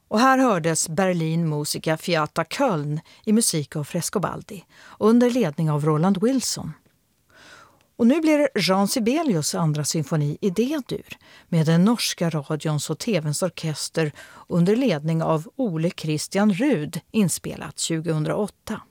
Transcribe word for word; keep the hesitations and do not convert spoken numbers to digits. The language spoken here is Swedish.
Och här hördes Berlin Musica Fiata Köln i musik av Frescobaldi under ledning av Roland Wilson. Och nu blir det Jean Sibelius andra symfoni i D-dur med den norska radions och tvns orkester under ledning av Ole Christian Rud, inspelat tjugohundraåtta.